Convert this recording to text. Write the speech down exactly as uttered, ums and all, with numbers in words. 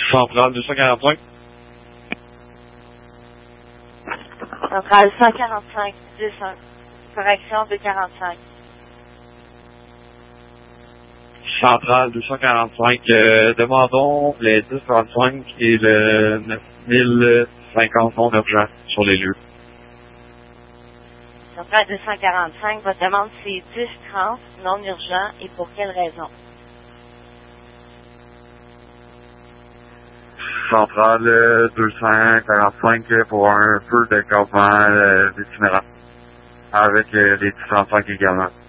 Centrale deux cent quarante-cinq. Centrale cent quarante-cinq, dix un. Correction deux quarante-cinq. Centrale deux cent quarante-cinq, euh, demandons les dix trente-cinq et le neuf mille cinquante non urgent sur les lieux. Centrale deux cent quarante-cinq, votre demande c'est dix trente, non urgent, et pour quelle raison? Centrale euh, deux cent quarante-cinq pour un feu de campement euh, d'itinérant, avec euh, les dix trente-cinq également.